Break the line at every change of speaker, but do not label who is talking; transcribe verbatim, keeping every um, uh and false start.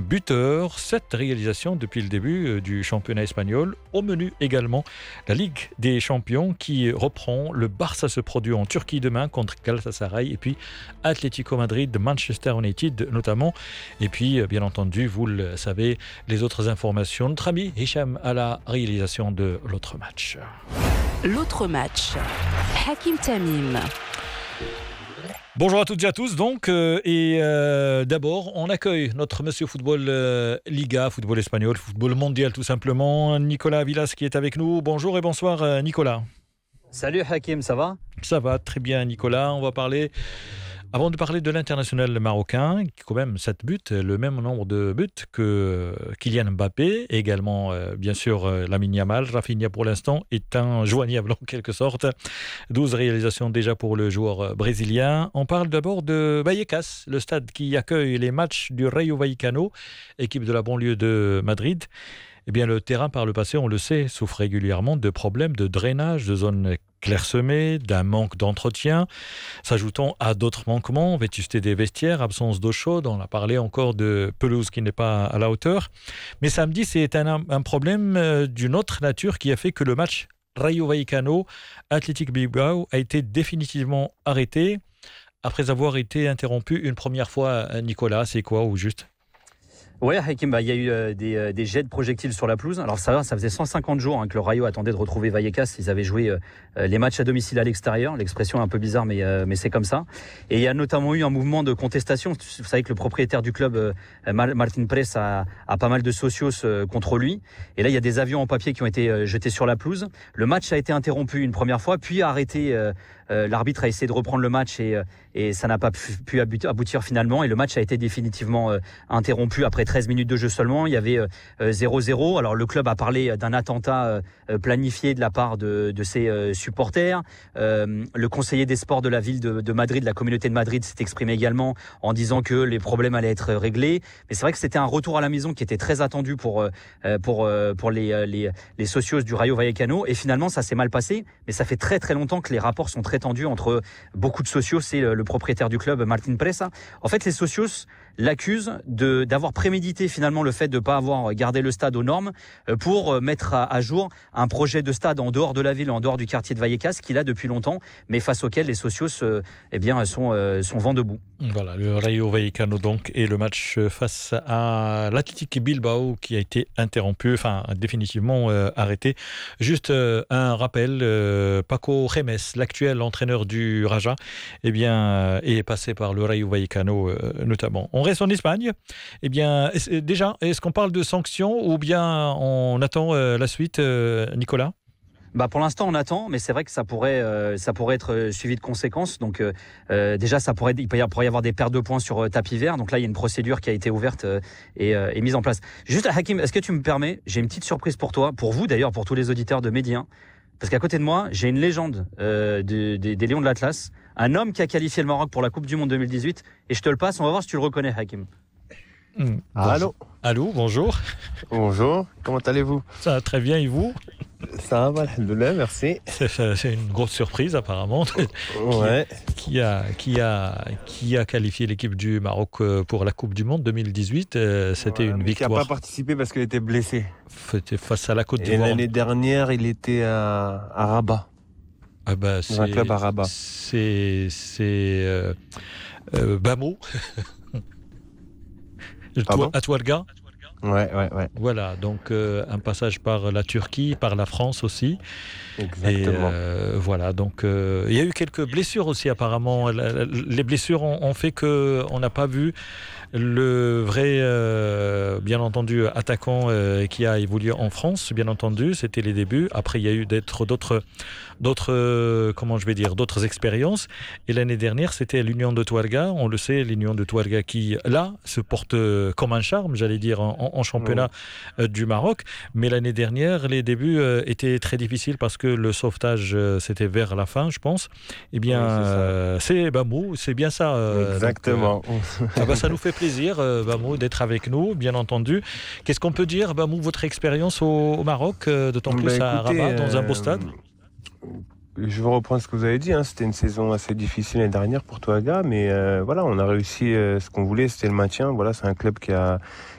buteur. Sept réalisations depuis le début du championnat espagnol. Au menu également la Ligue des Champions qui reprend. Le Barça se produit en Turquie demain contre Galatasaray et puis Atlético Madrid, Manchester United notamment. Et puis bien entendu, vous le savez, les autres informations. Notre ami Hicham à la réalisation de l'autre match.
L'autre match. Hakim Tamim.
Bonjour à toutes et à tous donc euh, et euh, d'abord on accueille notre monsieur football euh, Liga, football espagnol, football mondial tout simplement, Nicolas Villas qui est avec nous. Bonjour et bonsoir euh, Nicolas.
Salut Hakim, ça va ? Ça
va très bien Nicolas, on va parler... Avant de parler de l'international marocain, qui quand même sept buts, le même nombre de buts que Kylian Mbappé, et également euh, bien sûr euh, Lamine Yamal. Rafinha pour l'instant est injoignable en quelque sorte. douze réalisations déjà pour le joueur brésilien. On parle d'abord de Vallecas, le stade qui accueille les matchs du Rayo Vallecano, équipe de la banlieue de Madrid. Eh bien, le terrain, par le passé, on le sait, souffre régulièrement de problèmes de drainage, de zones clairsemées, d'un manque d'entretien, s'ajoutant à d'autres manquements, vétusté des vestiaires, absence d'eau chaude, on a parlé encore de pelouse qui n'est pas à la hauteur. Mais samedi, c'est un, un problème d'une autre nature qui a fait que le match Rayo Vallecano, Athletic Bilbao a été définitivement arrêté après avoir été interrompu une première fois. Nicolas, c'est quoi au juste ?
Ouais, Hakim, bah, il y a eu euh, des, euh, des jets de projectiles sur la pelouse. Alors ça, ça faisait cent cinquante jours hein, que le Rayo attendait de retrouver Vallecas. Ils avaient joué euh, les matchs à domicile à l'extérieur. L'expression est un peu bizarre, mais, euh, mais c'est comme ça. Et il y a notamment eu un mouvement de contestation. Vous savez que le propriétaire du club, euh, Martin Press, a, a pas mal de socios euh, contre lui. Et là, il y a des avions en papier qui ont été euh, jetés sur la pelouse. Le match a été interrompu une première fois, puis arrêté. Euh, euh, l'arbitre a essayé de reprendre le match et, euh, et ça n'a pas pu, pu aboutir finalement. Et le match a été définitivement euh, interrompu après treize minutes de jeu seulement. Il y avait euh, zéro zéro. Alors le club a parlé d'un attentat euh, planifié de la part de, de ses euh, supporters. Euh, le conseiller des sports de la ville de, de Madrid, de la communauté de Madrid, s'est exprimé également en disant que les problèmes allaient être réglés. Mais c'est vrai que c'était un retour à la maison qui était très attendu pour, euh, pour, euh, pour les, les, les socios du Rayo Vallecano. Et finalement, ça s'est mal passé. Mais ça fait très très longtemps que les rapports sont très tendus entre beaucoup de socios et le, le propriétaire du club, Martin Pressa. En fait, les socios l'accusent de, d'avoir prémédité finalement le fait de ne pas avoir gardé le stade aux normes pour mettre à, à jour un projet de stade en dehors de la ville, en dehors du quartier de Vallecas, qu'il a depuis longtemps, mais face auquel les socios euh, eh bien, sont, euh, sont vent debout.
Voilà, le Rayo Vallecano donc, et le match face à l'Athletic Bilbao qui a été interrompu, enfin définitivement euh, arrêté. Juste euh, un rappel, euh, Paco Gémez, l'actuel entraîneur du Raja, eh bien, euh, est passé par le Rayo Vallecano euh, notamment. On reste en Espagne. Eh bien, est, déjà, est-ce qu'on parle de sanctions ou bien on attend euh, la suite, euh, Nicolas ?
Bah pour l'instant on attend, mais c'est vrai que ça pourrait, euh, ça pourrait être suivi de conséquences. Donc euh, déjà ça pourrait, il pourrait y avoir des pertes de points sur euh, tapis vert. Donc là il y a une procédure qui a été ouverte euh, et, euh, et mise en place. Juste Hakim, est-ce que tu me permets ? J'ai une petite surprise pour toi, pour vous d'ailleurs, pour tous les auditeurs de Média. Parce qu'à côté de moi, j'ai une légende euh, de, de, des Lions de l'Atlas, un homme qui a qualifié le Maroc pour la Coupe du Monde deux mille dix-huit. Et je te le passe, on va voir si tu le reconnais, Hakim.
Mmh.
Ah, allô.
Allô, bonjour.
Bonjour, comment allez-vous ?
Ça va très bien, et vous ?
Ça va, alhamdoulilah, merci.
C'est, c'est une grosse surprise apparemment.
Ouais.
Qui, qui, a, qui, a, qui a qualifié l'équipe du Maroc pour la Coupe du Monde deux mille dix-huit. C'était
ouais,
une victoire.
Qui n'a pas participé parce qu'il était blessé.
C'était face à la Côte d'Ivoire.
Et l'année dernière, il était à, à Rabat.
Ah bah, c'est,
un club à Rabat.
C'est, c'est euh, euh, Bamo. À Touarega.
Ouais, ouais, ouais.
Voilà, donc euh, un passage par la Turquie, par la France aussi.
Exactement.
Et euh, voilà, donc euh, il y a eu quelques blessures aussi apparemment. Les blessures ont, ont fait qu'on n'a pas vu le vrai, euh, bien entendu, attaquant euh, qui a évolué en France, bien entendu, c'était les débuts. Après, il y a eu d'être d'autres, d'autres, euh, comment je vais dire, d'autres expériences. Et l'année dernière, c'était l'Union de Touarega. On le sait, l'Union de Touarega qui, là, se porte comme un charme, j'allais dire, en, en championnat ouais. du Maroc. Mais l'année dernière, les débuts euh, étaient très difficiles parce que le sauvetage, euh, c'était vers la fin, je pense. Eh bien, oui, c'est, euh, c'est Bamou, c'est bien ça.
Euh, Exactement.
Donc, euh, ah bah, ça nous fait plaisir, euh, Bamou, d'être avec nous, bien entendu. Qu'est-ce qu'on peut dire, Bamou, votre expérience au, au Maroc, euh, d'autant plus bah, à écoutez, Rabat, dans un beau stade
euh, Je veux reprendre ce que vous avez dit, hein. C'était une saison assez difficile l'année dernière pour Touarega, mais euh, voilà, on a réussi euh, ce qu'on voulait, c'était le maintien. Voilà, c'est un club qui a,